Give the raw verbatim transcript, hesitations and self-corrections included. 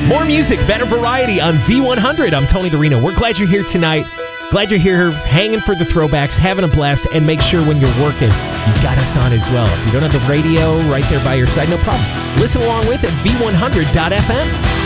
More music, better variety on V one hundred. I'm Tony DeRino. We're glad you're here tonight. Glad you're here hanging for the throwbacks, having a blast, and make sure when you're working, you got us on as well. If you don't have the radio right there by your side, no problem. Listen along with it at V one hundred dot F M.